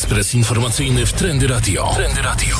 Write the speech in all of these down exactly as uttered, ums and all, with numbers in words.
Ekspres informacyjny w Trendy Radio. Trendy Radio.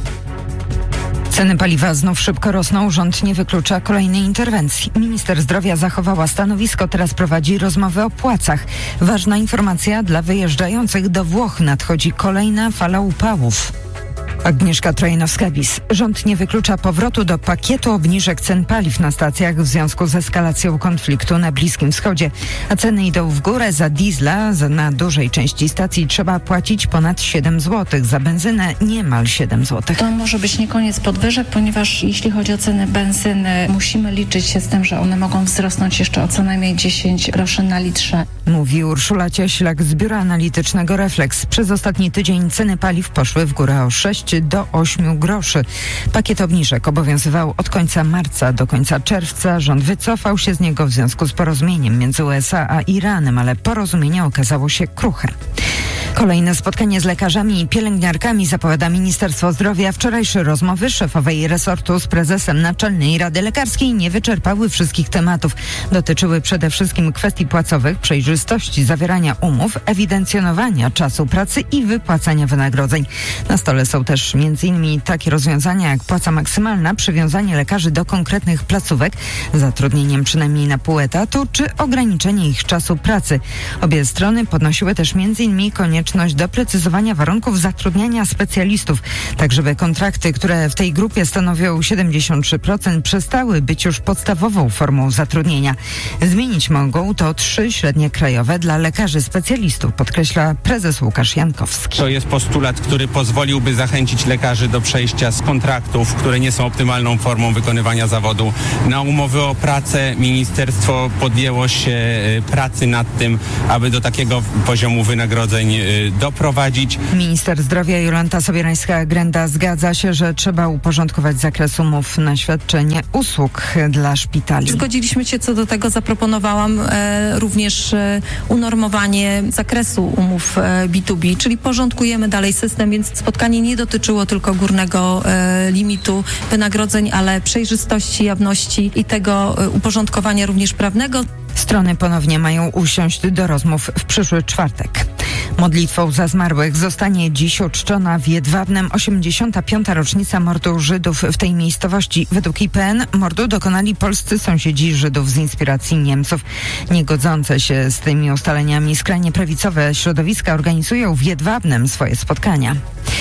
Ceny paliwa znów szybko rosną. Rząd nie wyklucza kolejnej interwencji. Minister zdrowia zachowała stanowisko, teraz prowadzi rozmowy o płacach. Ważna informacja dla wyjeżdżających do Włoch. Nadchodzi kolejna fala upałów. Agnieszka Trojanowska-Bis. Rząd nie wyklucza powrotu do pakietu obniżek cen paliw na stacjach w związku z eskalacją konfliktu na Bliskim Wschodzie. A ceny idą w górę. Za diesla za, na dużej części stacji trzeba płacić ponad siedem złotych. Za benzynę niemal siedem złotych. To może być nie koniec podwyżek, ponieważ jeśli chodzi o ceny benzyny, musimy liczyć się z tym, że one mogą wzrosnąć jeszcze o co najmniej dziesięć groszy na litrze. Mówi Urszula Cieślak z Biura Analitycznego Refleks. Przez ostatni tydzień ceny paliw poszły w górę o sześć do ośmiu groszy. Pakiet obniżek obowiązywał od końca marca do końca czerwca. Rząd wycofał się z niego w związku z porozumieniem między U S A a Iranem, ale porozumienie okazało się kruche. Kolejne spotkanie z lekarzami i pielęgniarkami zapowiada Ministerstwo Zdrowia. Wczorajsze rozmowy szefowej resortu z prezesem Naczelnej Rady Lekarskiej nie wyczerpały wszystkich tematów. Dotyczyły przede wszystkim kwestii płacowych, przejrzystości zawierania umów, ewidencjonowania czasu pracy i wypłacania wynagrodzeń. Na stole są też między innymi takie rozwiązania jak płaca maksymalna, przywiązanie lekarzy do konkretnych placówek, zatrudnieniem przynajmniej na pół etatu, czy ograniczenie ich czasu pracy. Obie strony podnosiły też między innymi konieczność doprecyzowania warunków zatrudniania specjalistów, tak żeby kontrakty, które w tej grupie stanowią siedemdziesiąt trzy procent, przestały być już podstawową formą zatrudnienia. Zmienić mogą to trzy średnie krajowe dla lekarzy specjalistów, podkreśla prezes Łukasz Jankowski. To jest postulat, który pozwoliłby zachęcić lekarzy do przejścia z kontraktów, które nie są optymalną formą wykonywania zawodu, na umowy o pracę. Ministerstwo podjęło się pracy nad tym, aby do takiego poziomu wynagrodzeń doprowadzić. Minister zdrowia Jolanta Sobierańska-Grenda zgadza się, że trzeba uporządkować zakres umów na świadczenie usług dla szpitali. Zgodziliśmy się co do tego, zaproponowałam e, również e, unormowanie zakresu umów e, B dwa B, czyli porządkujemy dalej system, więc spotkanie nie dotyczyło tylko górnego e, limitu wynagrodzeń, ale przejrzystości, jawności i tego e, uporządkowania również prawnego. Strony ponownie mają usiąść do rozmów w przyszły czwartek. Modlitwą za zmarłych zostanie dziś uczczona w Jedwabnem osiemdziesiąta piąta rocznica mordu Żydów w tej miejscowości. Według I P N mordu dokonali polscy sąsiedzi Żydów z inspiracji Niemców. Niegodzące się z tymi ustaleniami skrajnie prawicowe środowiska organizują w Jedwabnem swoje spotkania.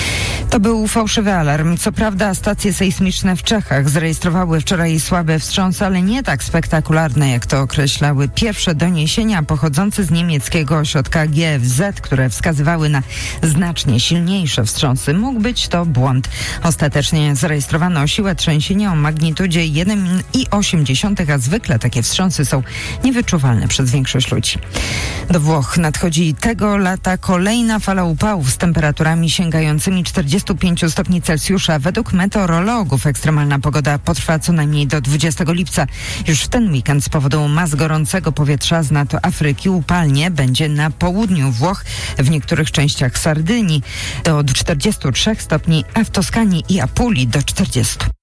To był fałszywy alarm. Co prawda stacje sejsmiczne w Czechach zarejestrowały wczoraj słabe wstrząsy, ale nie tak spektakularne, jak to określały pierwsze doniesienia pochodzące z niemieckiego ośrodka G F Z, które wskazywały na znacznie silniejsze wstrząsy. Mógł być to błąd. Ostatecznie zarejestrowano siłę trzęsienia o magnitudzie jeden przecinek osiem, a zwykle takie wstrząsy są niewyczuwalne przez większość ludzi. Do Włoch nadchodzi tego lata kolejna fala upałów z temperaturami sięgającymi czterdziestu pięciu stopni Celsjusza. Według meteorologów ekstremalna pogoda potrwa co najmniej do dwudziestego lipca. Już w ten weekend z powodu mas gorącego powietrza z nad Afryki upalnie będzie na południu Włoch, w niektórych częściach Sardynii do czterdziestu trzech stopni, a w Toskanii i Apulii do czterdziestu.